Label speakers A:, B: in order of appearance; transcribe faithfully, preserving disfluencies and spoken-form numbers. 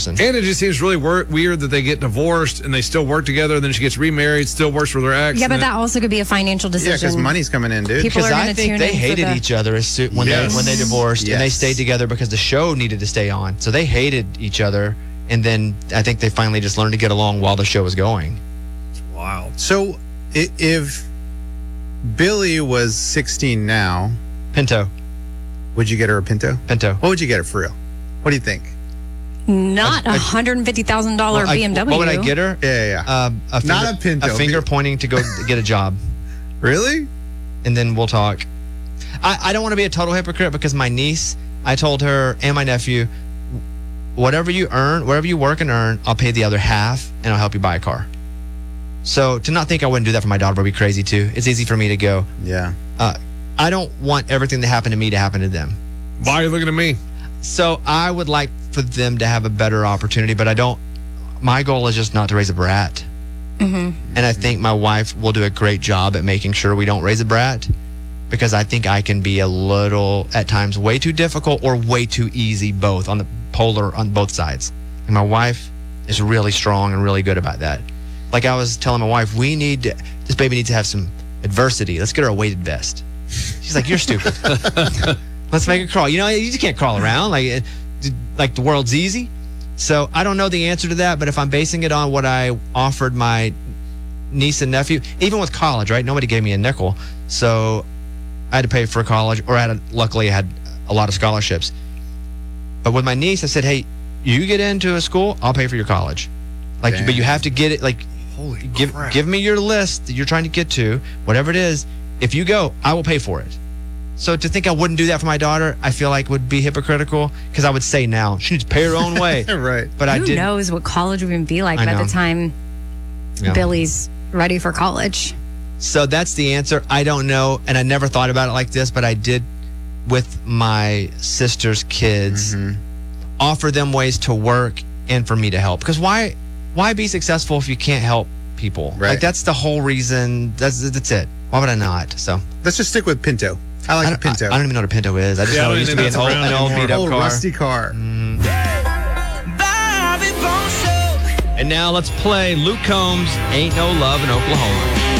A: person.
B: And it just seems really wor- weird that they get divorced and they still work together. Then she gets remarried, still works for their ex.
C: Yeah, but
B: and
C: that also could be a financial decision.
D: Yeah, because money's coming in, dude.
C: People
A: Because
C: are
A: I
C: gonna
A: think
C: tune
A: they
C: in for
A: hated
C: the-
A: each other as soon, when
B: Yes.
A: they when they divorced, and they
D: Yes.
A: stayed together because the show needed to stay on. So they hated each other, and then I think they finally just learned to get along while the show was going.
B: Wild.
D: So i- if Billy was sixteen now,
A: Pinto,
D: would you get her a Pinto?
A: Pinto.
D: What would you get her for real? What do you think?
C: Not a one hundred fifty thousand dollars
A: Well, I-
C: B M W.
A: What would I get her?
D: Yeah, yeah, yeah.
A: Um, a finger,
D: Not a Pinto.
A: A finger pointing to go get a job,
D: Really?
A: and then we'll talk. I, I don't want to be a total hypocrite because my niece, I told her and my nephew, whatever you earn, whatever you work and earn, I'll pay the other half and I'll help you buy a car. So to not think I wouldn't do that for my daughter would be crazy too. It's easy for me to go,
D: Yeah.
A: uh, I don't want everything that happened to me to happen to them.
B: Why are you looking at me?
A: So I would like for them to have a better opportunity, but I don't, my goal is just not to raise a brat.
C: Mm-hmm.
A: And I think my wife will do a great job at making sure we don't raise a brat, because I think I can be a little, at times, way too difficult or way too easy, both on the polar, on both sides. And my wife is really strong and really good about that. Like I was telling my wife, we need to, this baby needs to have some adversity. Let's get her a weighted vest. She's like, you're stupid. Let's make her crawl. You know, you just can't crawl around like it, like the world's easy. So I don't know the answer to that, but if I'm basing it on what I offered my niece and nephew, even with college, right? Nobody gave me a nickel. So I had to pay for college, or I had a, luckily I had a lot of scholarships. But with my niece, I said, hey, you get into a school, I'll pay for your college. Like,
D: Dang.
A: but you have to get it, like,
B: Holy
A: give
B: crap.
A: give me your list that you're trying to get to, whatever it is. If you go, I will pay for it. So to think I wouldn't do that for my daughter, I feel like would be hypocritical, because I would say now she needs to pay her own way.
D: Right.
A: But I
C: Who
A: did.
C: knows what college would even be like
A: I
C: by
A: know.
C: the time
A: Yeah.
C: Billy's ready for college?
A: So that's the answer. I don't know, and I never thought about it like this, but I did with my sister's kids
D: Mm-hmm.
A: offer them ways to work and for me to help. Because why why be successful if you can't help people?
D: Right.
A: Like that's the whole reason. That's that's it. Why would I not? So
D: Let's just stick with Pinto. I like
A: I
D: a
A: don't,
D: Pinto.
A: I, I don't even know what a Pinto is. I just
B: Yeah, I
A: know
B: don't
A: it used to
B: even
A: be an
B: know
A: old,
B: it's
A: an
B: around
A: old
B: anymore.
A: beat up
D: Old
A: car.
D: rusty car.
A: And now let's play Luke Combs' Ain't No Love in Oklahoma.